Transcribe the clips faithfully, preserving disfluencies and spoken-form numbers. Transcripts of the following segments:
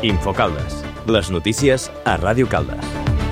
Infocaldes. Les notícies a Ràdio Caldes.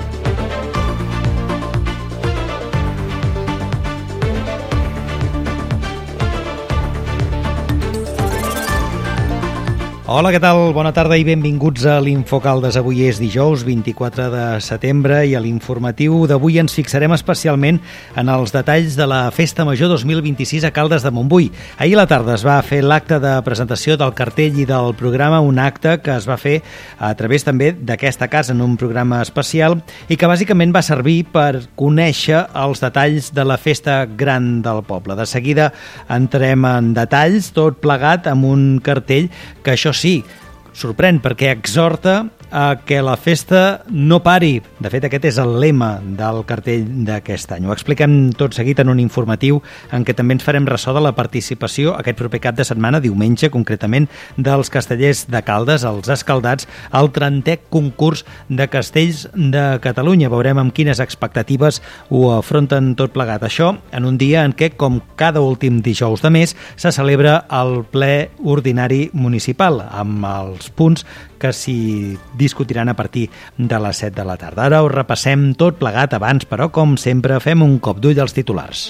Hola, què tal? Bona tarda i benvinguts a l'Infocaldes. Avui és dijous vint-i-quatre de setembre i a l'informatiu d'avui ens fixarem especialment en els detalls de la Festa Major dos mil vint-i-sis a Caldes de Montbui. Ahir a la tarda es va fer l'acte de presentació del cartell i del programa, un acte que es va fer a través també d'aquesta casa en un programa especial i que bàsicament va servir per conèixer els detalls de la festa gran del poble. De seguida entrem en detalls, tot plegat amb un cartell que això sí, sorprèn perquè exhorta a que la festa no pari. De fet, aquest és el lema del cartell d'aquest any. Ho expliquem tot seguit en un informatiu en què també ens farem ressò de la participació aquest proper cap de setmana, diumenge concretament, dels castellers de Caldes, els escaldats, al trentè concurs de castells de Catalunya. Veurem amb quines expectatives ho afronten tot plegat. Això en un dia en què, com cada últim dijous de mes, se celebra el ple ordinari municipal, amb els punts que s'hi discutiran a partir de les set de la tarda. Ara ho repassem tot plegat abans, però, com sempre, fem un cop d'ull als titulars.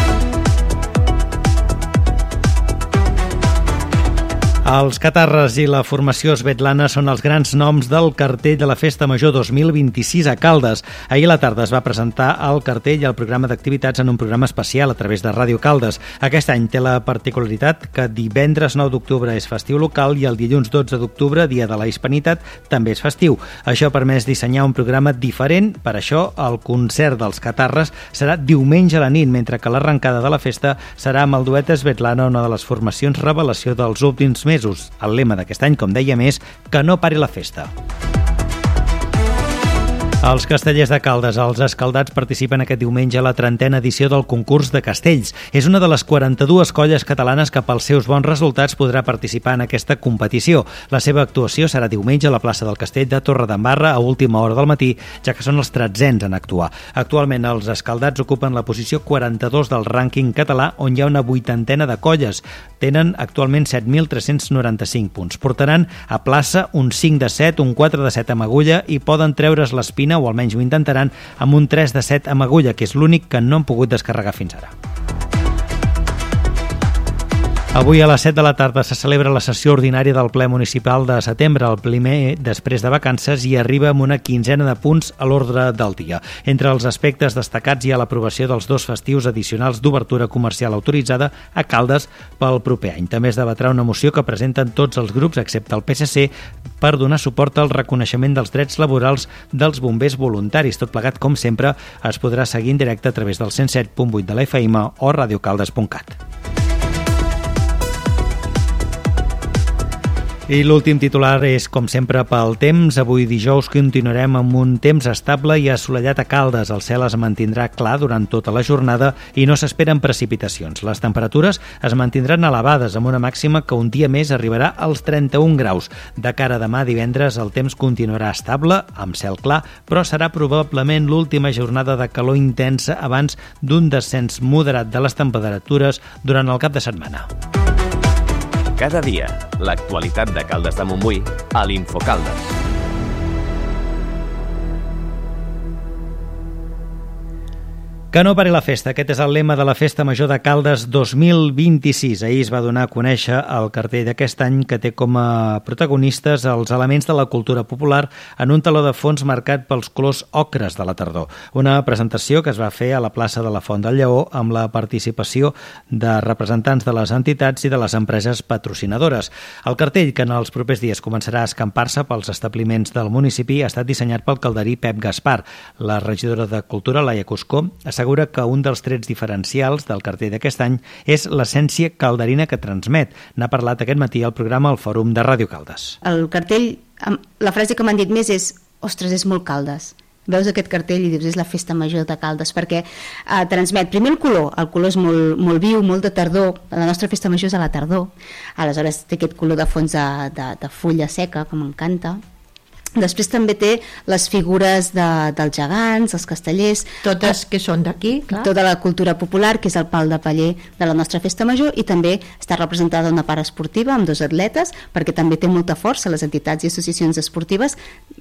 Els catarres i la formació esvetlana són els grans noms del cartell de la Festa Major dos mil vint-i-sis a Caldes. Ahir a la tarda es va presentar el cartell i el programa d'activitats en un programa especial a través de Ràdio Caldes. Aquest any té la particularitat que divendres nou d'octubre és festiu local i el dilluns dotze d'octubre, dia de la Hispanitat, també és festiu. Això ha permès dissenyar un programa diferent. Per això, el concert dels catarres serà diumenge a la nit, mentre que l'arrencada de la festa serà amb el duet esvetlana, una de les formacions revelació dels últims mesos. El lema d'aquest any, com dèiem, és que no pari la festa. Els castellers de Caldes, els escaldats, participen aquest diumenge a la trentena edició del concurs de castells. És una de les quaranta-dues colles catalanes que pels seus bons resultats podrà participar en aquesta competició. La seva actuació serà diumenge a la plaça del Castell de Torredembarra a última hora del matí, ja que són els tretzens en actuar. Actualment els escaldats ocupen la posició quaranta-dos del rànquing català, on hi ha una vuitantena de colles. Tenen actualment set mil tres-cents noranta-cinc punts. Portaran a plaça un cinc de set, un quatre de set amb agulla i poden treure's l'espina, o almenys ho intentaran, amb un tres de set amb agulla, que és l'únic que no han pogut descarregar fins ara. Avui a les set de la tarda se celebra la sessió ordinària del ple municipal de setembre, el primer després de vacances, i arriba amb una quinzena de punts a l'ordre del dia. Entre els aspectes destacats hi ha l'aprovació dels dos festius addicionals d'obertura comercial autoritzada a Caldes pel proper any. També es debatrà una moció que presenten tots els grups, excepte el P S C, per donar suport al reconeixement dels drets laborals dels bombers voluntaris. Tot plegat, com sempre, es podrà seguir en directe a través del cent set punt vuit de la F M o radiocaldes punt cat. I l'últim titular és, com sempre, pel temps. Avui dijous continuarem amb un temps estable i assolellat a Caldes. El cel es mantindrà clar durant tota la jornada i no s'esperen precipitacions. Les temperatures es mantindran elevades, amb una màxima que un dia més arribarà als trenta-un graus. De cara a demà divendres el temps continuarà estable, amb cel clar, però serà probablement l'última jornada de calor intensa abans d'un descens moderat de les temperatures durant el cap de setmana. Cada dia, l'actualitat de Caldes de Montbui a l'Infocaldes. Que no pari la festa. Aquest és el lema de la Festa Major de Caldes dos mil vint-i-sis. Ahir es va donar a conèixer el cartell d'aquest any, que té com a protagonistes els elements de la cultura popular en un teló de fons marcat pels colors ocres de la tardor. Una presentació que es va fer a la plaça de la Font del Lleó amb la participació de representants de les entitats i de les empreses patrocinadores. El cartell, que en els propers dies començarà a escampar-se pels establiments del municipi, ha estat dissenyat pel calderí Pep Gaspar. La regidora de Cultura, Laia Cuscó, assegura que un dels trets diferencials del cartell d'aquest any és l'essència calderina que transmet. N'ha parlat aquest matí al programa al Fòrum de Ràdio Caldes. El cartell, la frase que m'han dit més és «Ostres, és molt Caldes». Veus aquest cartell i dius és la Festa Major de Caldes, perquè eh, transmet primer el color, el color és molt, molt viu, molt de tardor, la nostra Festa Major és a la tardor, aleshores té aquest color de fons de, de, de fulla seca, que m'encanta, Després també té les figures de, dels gegants, els castellers... Totes que són d'aquí, clar. Tota la cultura popular, que és el pal de paller de la nostra festa major, i també està representada una part esportiva amb dos atletes, perquè també té molta força. Les entitats i associacions esportives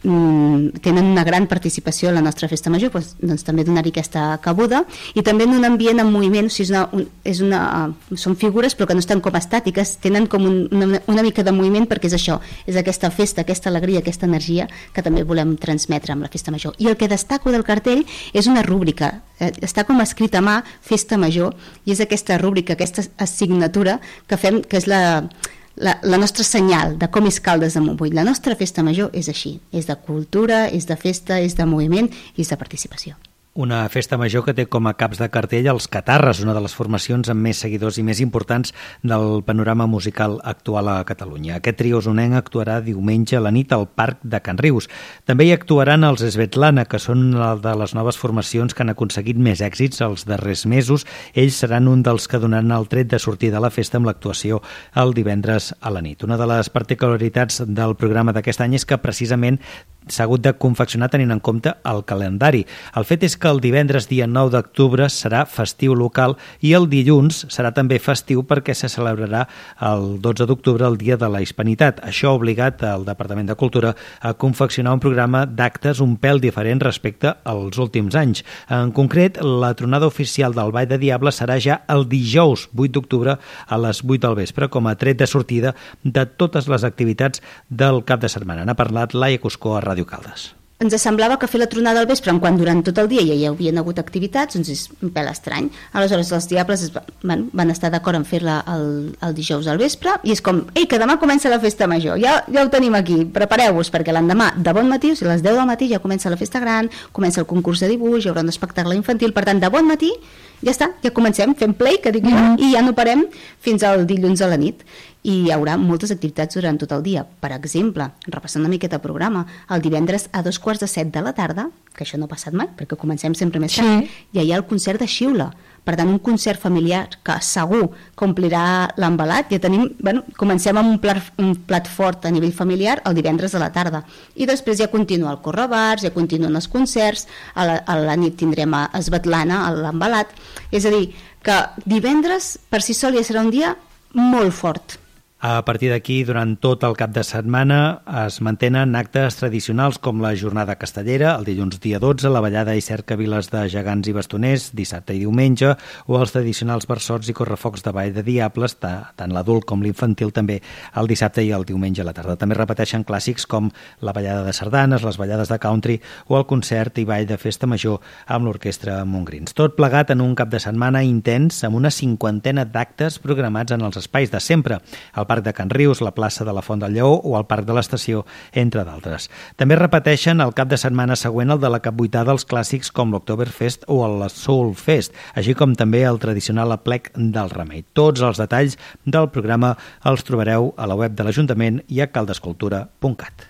mmm, tenen una gran participació en la nostra festa major, doncs, doncs també donar-hi aquesta cabuda, i també en un ambient en moviment, o sigui, és una, un, és una, són figures però que no estan com estàtiques, tenen com un, una, una mica de moviment, perquè és això, és aquesta festa, aquesta alegria, aquesta energia que també volem transmetre amb la festa major. I el que destaco del cartell és una rúbrica, eh, està com escrit a mà festa major, i és aquesta rúbrica, aquesta assignatura que fem, que és la, la, la nostra senyal de com és Caldes de Montbui. La nostra festa major és així, és de cultura, és de festa, és de moviment i és de participació. Una festa major que té com a caps de cartell els Catarres, una de les formacions amb més seguidors i més importants del panorama musical actual a Catalunya. Aquest trio usonenc actuarà diumenge a la nit al Parc de Can Rius. També hi actuaran els Svetlana, que són una de les noves formacions que han aconseguit més èxits els darrers mesos. Ells seran un dels que donaran el tret de sortida a la festa amb l'actuació el divendres a la nit. Una de les particularitats del programa d'aquest any és que precisament s'ha hagut de confeccionar tenint en compte el calendari. El fet és que el divendres dia nou d'octubre serà festiu local i el dilluns serà també festiu perquè se celebrarà el dotze d'octubre el Dia de la Hispanitat. Això ha obligat el Departament de Cultura a confeccionar un programa d'actes un pèl diferent respecte als últims anys. En concret, la tronada oficial del Ball de Diable serà ja el dijous vuit d'octubre a les vuit del vespre com a tret de sortida de totes les activitats del cap de setmana. N'ha parlat Laia Cuscó a Ràdio Caldes. Ens semblava que fer la tronada al vespre, quan durant tot el dia ja hi havien hagut activitats, doncs és un pèl estrany. Aleshores els Diables es, bueno, van estar d'acord en fer-la el, el dijous al vespre, i és com, ei, que demà comença la festa major, ja, ja ho tenim aquí, prepareu-vos, perquè l'endemà de bon matí, o sigui, a les deu del matí ja comença la festa gran, comença el concurs de dibuix, hi haurà un espectacle infantil, per tant, de bon matí ja està, ja comencem, fem play, que dic jo, mm. i ja no parem fins al dilluns a la nit. I hi haurà moltes activitats durant tot el dia. Per exemple, repassant una miqueta el programa, el divendres a dos quarts de set de la tarda, que això no ha passat mai, perquè comencem sempre més tard, sí. I hi ha el concert de xiula. Per tant, un concert familiar que segur complirà l'embalat. Ja tenim, bueno, comencem amb un plat, un plat fort a nivell familiar el divendres a la tarda. I després ja continua el correbars, ja continuen els concerts, a la, a la nit tindrem a Svetlana, a l'embalat. És a dir, que divendres per si sol ja serà un dia molt fort. A partir d'aquí, durant tot el cap de setmana es mantenen actes tradicionals com la jornada castellera, el dilluns dia dotze, la ballada i cercaviles de gegants i bastoners, dissabte i diumenge, o els tradicionals versots i correfocs de Ball de Diables, tant l'adult com l'infantil també, el dissabte i el diumenge a la tarda. També repeteixen clàssics com la ballada de sardanes, les ballades de country o el concert i ball de festa major amb l'orquestra Montgrins. Tot plegat en un cap de setmana intens amb una cinquantena d'actes programats en els espais de sempre. El Parc de Can Rius, la plaça de la Font del Lleó o el Parc de l'Estació, entre d'altres. També repeteixen el cap de setmana següent el de la capbuitada dels clàssics com l'Oktoberfest o el Soul Fest, així com també el tradicional aplec del Remei. Tots els detalls del programa els trobareu a la web de l'Ajuntament i a caldescultura punt cat.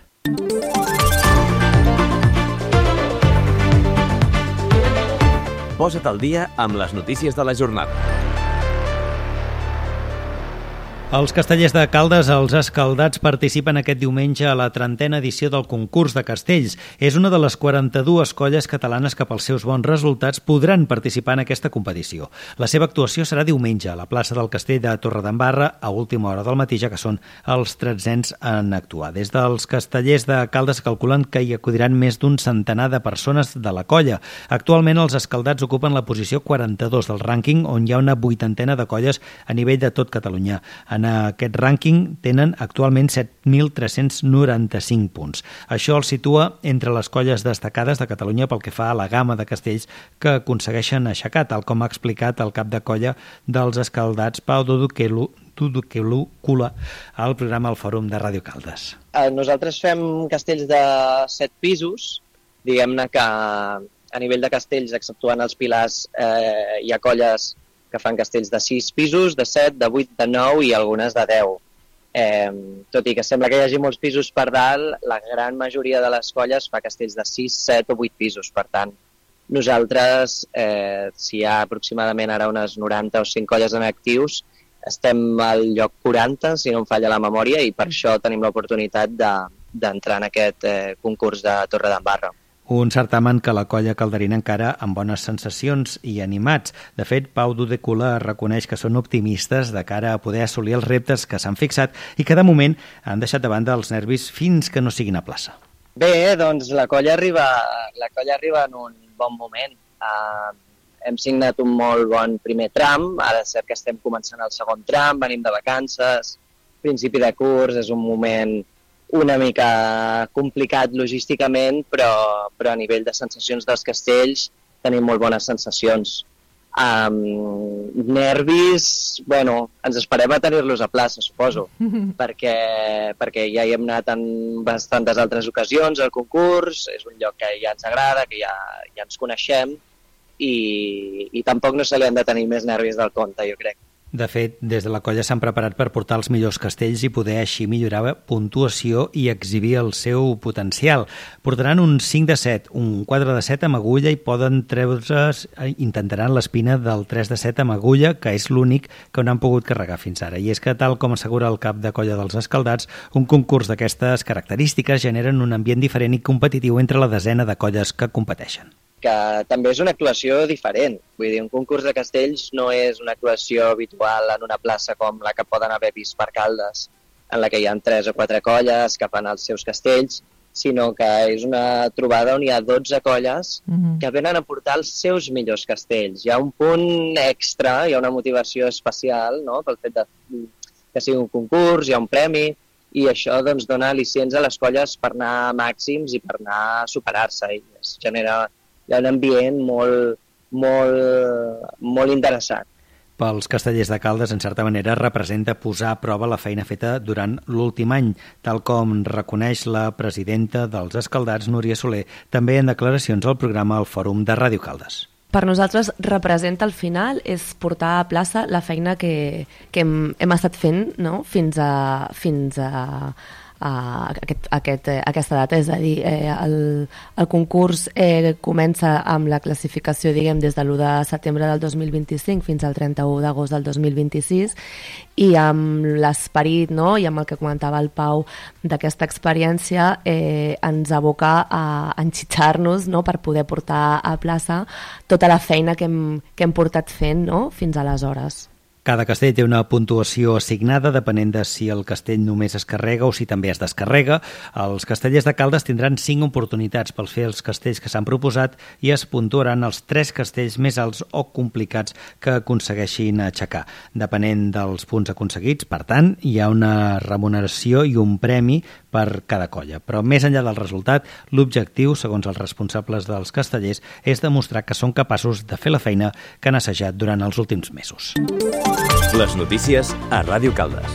Posa't al dia amb les notícies de la jornada. Els castellers de Caldes, els escaldats, participen aquest diumenge a la trentena edició del concurs de castells. És una de les quaranta-dues colles catalanes que pels seus bons resultats podran participar en aquesta competició. La seva actuació serà diumenge a la plaça del Castell de Torredembarra a última hora del matí, ja que són els tretzens en actuar. Des dels castellers de Caldes calculen que hi acudiran més d'un centenar de persones de la colla. Actualment els escaldats ocupen la posició quaranta-dos del rànquing, on hi ha una vuitantena de colles a nivell de tot Catalunya. En aquest rànquing tenen actualment set mil tres-cents noranta-cinc punts. Això els situa entre les colles destacades de Catalunya pel que fa a la gamma de castells que aconsegueixen aixecar, tal com ha explicat el cap de colla dels escaldats, Pau Duduquelu-Cula, al programa El Fòrum de Ràdio Caldes. Nosaltres fem castells de set pisos, diguem-ne que a nivell de castells, exceptuant els pilars, eh, hi ha colles que fan castells de sis pisos, de set, de vuit, de nou i algunes de deu. Eh, tot i que sembla que hi hagi molts pisos per dalt, la gran majoria de les colles fa castells de sis, set o vuit pisos. Per tant, nosaltres, eh, si hi ha aproximadament ara unes noranta o cinc colles en actius, estem al lloc quaranta, si no em falla la memòria, i per això tenim l'oportunitat de, d'entrar en aquest eh, concurs de Torredembarra. Un certamen que la colla calderina encara amb bones sensacions i animats. De fet, Pau Dudecula reconeix que són optimistes de cara a poder assolir els reptes que s'han fixat i que de moment han deixat de banda els nervis fins que no siguin a plaça. Bé, doncs la colla arriba, la colla arriba en un bon moment. Uh, hem signat un molt bon primer tram, ara és cert que estem començant el segon tram, venim de vacances, principi de curs, és un moment una mica complicat logísticament, però, però a nivell de sensacions dels castells tenim molt bones sensacions. Um, nervis, bueno, ens esperem a tenir-los a plaça, suposo, perquè, perquè ja hi hem anat en bastantes altres ocasions al concurs, és un lloc que ja ens agrada, que ja, ja ens coneixem, i, i tampoc no se li han de tenir més nervis del compte, jo crec. De fet, des de la colla s'han preparat per portar els millors castells i poder així millorar puntuació i exhibir el seu potencial. Portaran un cinc de set, un quatre de set amb agulla i poden treure's, intentaran l'espina del tres de set amb agulla, que és l'únic que no han pogut carregar fins ara. I és que, tal com assegura el cap de colla dels Escaldats, un concurs d'aquestes característiques generen un ambient diferent i competitiu entre la desena de colles que competeixen. Que també és una actuació diferent. Vull dir, un concurs de castells no és una actuació habitual en una plaça com la que poden haver vist per Caldes, en la que hi ha tres o quatre colles que fan els seus castells, sinó que és una trobada on hi ha dotze colles mm-hmm. que venen a portar els seus millors castells. Hi ha un punt extra, hi ha una motivació especial, no?, pel fet de que sigui un concurs, hi ha un premi, i això doncs, dona al·licients a les colles per anar a màxims i per anar a superar-se. I es genera hi ha un ambient molt, molt, molt interessant. Pels castellers de Caldes, en certa manera, representa posar a prova la feina feta durant l'últim any, tal com reconeix la presidenta dels Escaldats, Núria Soler, també en declaracions al programa al Fòrum de Ràdio Caldes. Per nosaltres representa al final és portar a plaça la feina que, que hem, hem estat fent, no?, fins a... Fins a Uh, aquest, aquest, eh, aquesta data, és a dir, eh, el, el concurs eh, comença amb la classificació, diguem, des de l'u de setembre del dos mil vint-i-cinc fins al trenta-u d'agost del dos mil vint-i-sis, i amb l'esperit, no?, i amb el que comentava el Pau d'aquesta experiència, eh, ens aboca a enxitxar-nos, no?, per poder portar a plaça tota la feina que hem, que hem portat fent, no?, fins aleshores. Cada castell té una puntuació assignada depenent de si el castell només es carrega o si també es descarrega. Els castellers de Caldes tindran cinc oportunitats per fer els castells que s'han proposat i es puntuaran els tres castells més alts o complicats que aconsegueixin aixecar. Depenent dels punts aconseguits, per tant, hi ha una remuneració i un premi per cada colla. Però més enllà del resultat, l'objectiu, segons els responsables dels castellers, és demostrar que són capaços de fer la feina que han assajat durant els últims mesos. Les notícies a Ràdio Caldes.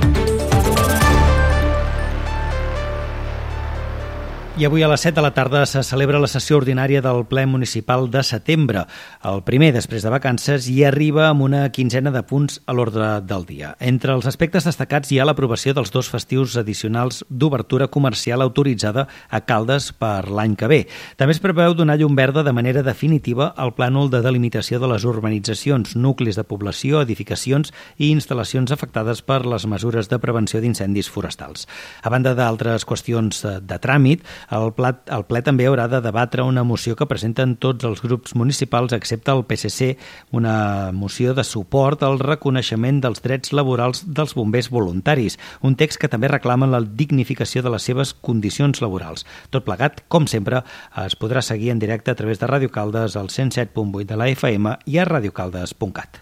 I avui a les set de la tarda se celebra la sessió ordinària del ple municipal de setembre. El primer després de vacances i arriba amb una quinzena de punts a l'ordre del dia. Entre els aspectes destacats hi ha l'aprovació dels dos festius addicionals d'obertura comercial autoritzada a Caldes per l'any que ve. També es preveu donar llum verda de manera definitiva al plànol de delimitació de les urbanitzacions, nuclis de població, edificacions i instal·lacions afectades per les mesures de prevenció d'incendis forestals. A banda d'altres qüestions de tràmit, El, plat, el ple també haurà de debatre una moció que presenten tots els grups municipals excepte el P S C, una moció de suport al reconeixement dels drets laborals dels bombers voluntaris, un text que també reclama la dignificació de les seves condicions laborals. Tot plegat, com sempre, es podrà seguir en directe a través de Ràdio Caldes al cent set punt vuit de la F M i a radiocaldes punt cat.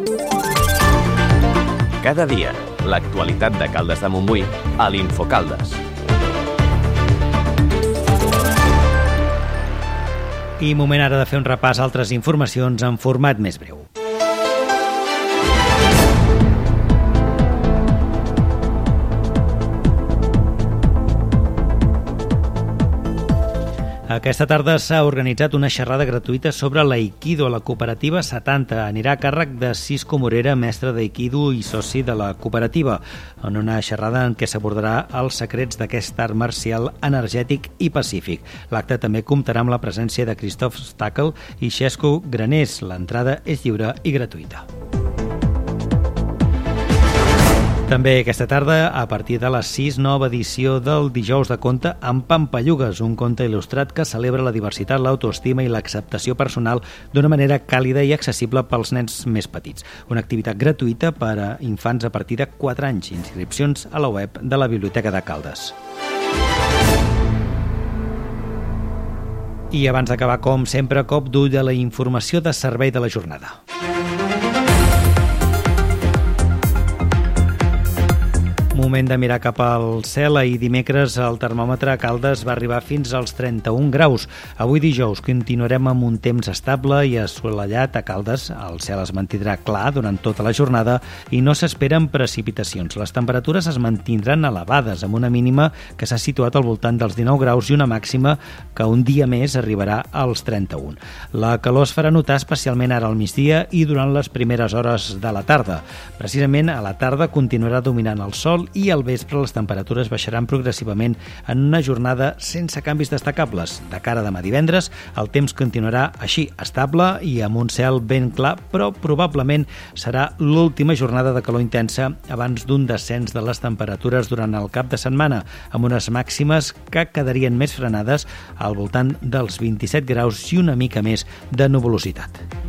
Cada dia, l'actualitat de Caldes de Montbui a l'Infocaldes. I moment ara de fer un repàs a altres informacions en format més breu. Aquesta tarda s'ha organitzat una xerrada gratuïta sobre l'Aikido a la cooperativa setanta. Anirà a càrrec de Cisco Morera, mestre d'Aikido i soci de la cooperativa, en una xerrada en què s'abordarà els secrets d'aquest art marcial energètic i pacífic. L'acte també comptarà amb la presència de Christoph Stackel i Xesco Granés. L'entrada és lliure i gratuïta. També aquesta tarda, a partir de les sis, nova edició del Dijous de Conte amb Pampallugues, un conte il·lustrat que celebra la diversitat, l'autoestima i l'acceptació personal d'una manera càlida i accessible pels nens més petits. Una activitat gratuïta per a infants a partir de quatre anys. Inscripcions a la web de la Biblioteca de Caldes. I abans d'acabar, com sempre, cop d'ull a la informació de servei de la jornada. Moment de mirar cap al cel. Ahir dimecres el termòmetre a Caldes va arribar fins als trenta-un graus. Avui dijous continuarem amb un temps estable i assolellat a Caldes. El cel es mantindrà clar durant tota la jornada i no s'esperen precipitacions. Les temperatures es mantindran elevades, amb una mínima que s'ha situat al voltant dels dinou graus i una màxima que un dia més arribarà als trenta-un. La calor es farà notar especialment ara al migdia i durant les primeres hores de la tarda. Precisament a la tarda continuarà dominant el sol i al vespre les temperatures baixaran progressivament en una jornada sense canvis destacables. De cara a demà divendres, el temps continuarà així, estable i amb un cel ben clar, però probablement serà l'última jornada de calor intensa abans d'un descens de les temperatures durant el cap de setmana, amb unes màximes que quedarien més frenades al voltant dels vint-i-set graus i una mica més de nuvolositat.